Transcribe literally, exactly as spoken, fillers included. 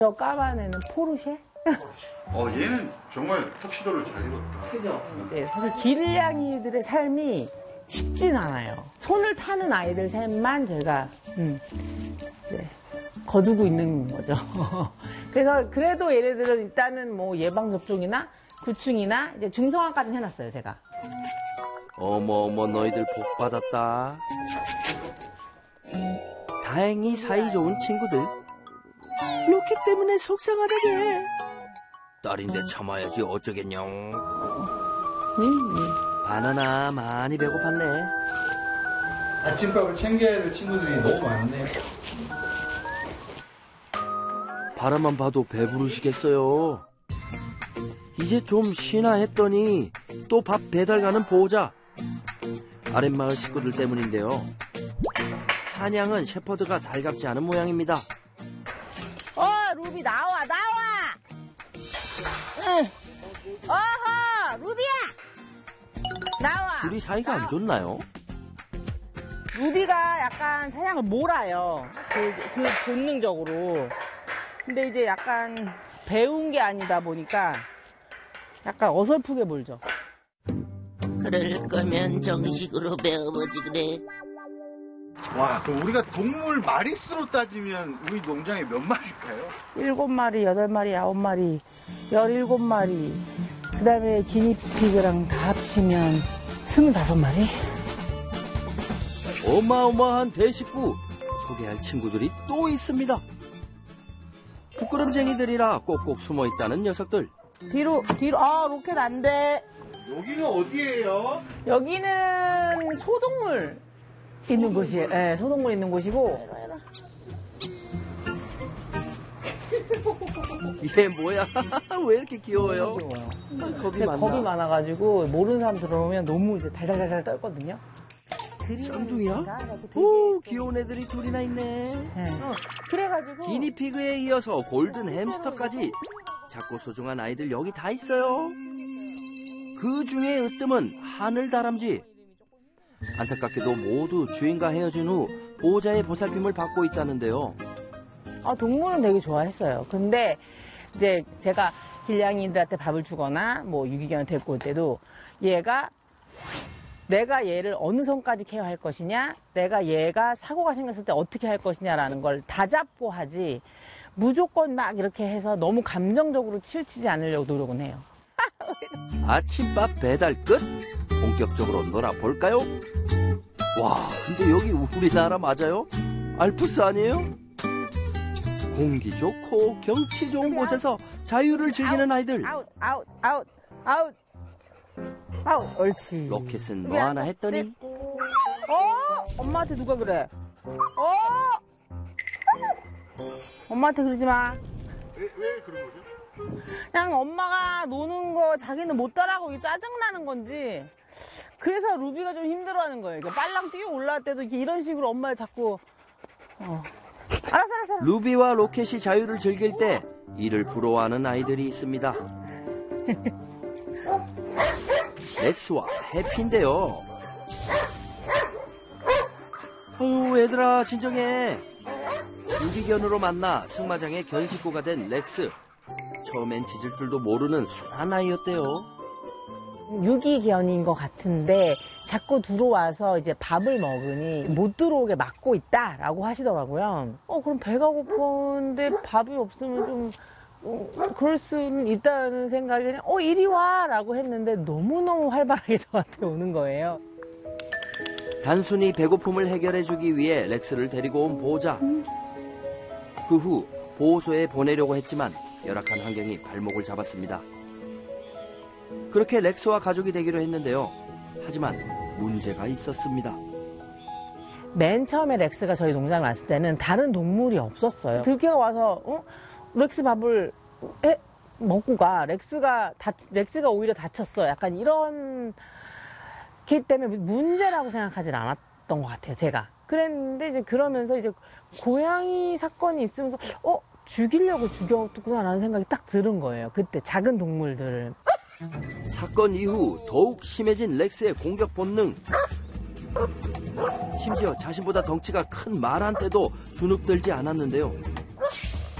저 까만 애는 포르쉐? 어, 얘는 정말 턱시도를 잘 입었다. 그죠? 이제 사실 길냥이들의 삶이 쉽진 않아요. 손을 타는 아이들 셋만 저희가 음, 이제 거두고 있는 거죠. 그래서 그래도 얘네들은 일단은 뭐 예방 접종이나 구충이나 이제 중성화까지는 해놨어요, 제가. 어머 어머 너희들 복 받았다. 다행히 사이 좋은 친구들. 로켓 때문에 속상하다게. 딸인데 참아야지 어쩌겠냐. 음, 바나나 많이 배고팠네. 아침밥을 챙겨야 될 친구들이 너무 많네. 바라만 봐도 배부르시겠어요. 이제 좀 쉬나 했더니 또 밥 배달 가는 보호자. 아랫마을 식구들 때문인데요. 사냥은 셰퍼드가 달갑지 않은 모양입니다. 어, 루비 나와, 나와! 응. 어허, 루비야! 나와! 둘이 사이가 안 좋나요? 루비가 약간 사냥을 몰아요. 그, 그 본능적으로. 근데 이제 약간 배운 게 아니다 보니까 약간 어설프게 몰죠. 그럴 거면 정식으로 배워보지 그래. 와, 그럼 우리가 동물 마리수로 따지면 우리 농장에 몇 마리일까요? 일곱 마리, 여덟 마리, 아홉 마리, 열일곱 마리. 그 다음에 기니피그랑 다 합치면 스물다섯 마리? 어마어마한 대식구. 소개할 친구들이 또 있습니다. 부끄럼쟁이들이라 꼭꼭 숨어있다는 녀석들. 뒤로, 뒤로, 아, 로켓 안 돼. 여기는 어디예요? 여기는 소동물 있는 곳이에요. 네, 소동물 있는 곳이고. 얘 뭐야? 왜 이렇게 귀여워요? 겁이 근데 많나? 겁이 많아가지고 모르는 사람 들어오면 너무 이제 달달달달 떨거든요. 쌍둥이야? 오, 귀여운 애들이 둘이나 있네. 네. 어, 그래가지고 기니피그에 이어서 골든 햄스터까지. 작고 소중한 아이들 여기 다 있어요. 그 중에 으뜸은 하늘다람쥐. 안타깝게도 모두 주인과 헤어진 후 보호자의 보살핌을 받고 있다는데요. 아, 동물은 되게 좋아했어요. 근데 이제 제가 길냥이들한테 밥을 주거나 뭐 유기견을 데리고 올 때도 얘가 내가 얘를 어느 선까지 케어할 것이냐, 내가 얘가 사고가 생겼을 때 어떻게 할 것이냐라는 걸 다 잡고 하지 무조건 막 이렇게 해서 너무 감정적으로 치우치지 않으려고 노력은 해요. 아침밥 배달 끝? 본격적으로 놀아볼까요? 와, 근데 여기 우리나라 맞아요? 알프스 아니에요? 공기 좋고 경치 좋은 곳에서 자유를 즐기는 아이들. 아웃, 아웃, 아웃, 아웃, 아웃. 옳지. 로켓은 뭐 하나 했더니 어? 엄마한테 누가 그래? 어? 엄마한테 그러지 마. 왜, 왜 그런 거죠? 그냥 엄마가 노는 거 자기는 못 따라하고 짜증나는 건지. 그래서 루비가 좀 힘들어하는 거예요. 그러니까 빨랑 뛰어 올라올 때도 이렇게 이런 식으로 엄마를 자꾸. 어. 알았어, 알았어, 알았어. 루비와 로켓이 자유를 즐길 때 이를 부러워하는 아이들이 있습니다. 렉스와 해피인데요. 어우, 얘들아 진정해. 유기견으로 만나 승마장의 견식구가 된 렉스. 처음엔 짖을 줄도 모르는 순한 아이였대요. 유기견인 것 같은데 자꾸 들어와서 이제 밥을 먹으니 못 들어오게 막고 있다라고 하시더라고요. 어, 그럼 배가 고픈데 밥이 없으면 좀 어, 그럴 수는 있다는 생각에 그냥 어, 이리 와라고 했는데 너무너무 활발하게 저한테 오는 거예요. 단순히 배고픔을 해결해주기 위해 렉스를 데리고 온 보호자. 그 후 보호소에 보내려고 했지만 열악한 환경이 발목을 잡았습니다. 그렇게 렉스와 가족이 되기로 했는데요. 하지만 문제가 있었습니다. 맨 처음에 렉스가 저희 농장에 왔을 때는 다른 동물이 없었어요. 들개가 와서 어? 렉스 밥을 해? 먹고 가. 렉스가 다, 렉스가 오히려 다쳤어. 약간 이런 기 때문에 문제라고 생각하진 않았던 것 같아요. 제가. 그랬는데 이제 그러면서 이제 고양이 사건이 있으면서 어? 죽이려고 죽였구나라는 생각이 딱 들은 거예요. 그때 작은 동물들을. 사건 이후 더욱 심해진 렉스의 공격 본능. 심지어 자신보다 덩치가 큰 말한테도 주눅들지 않았는데요.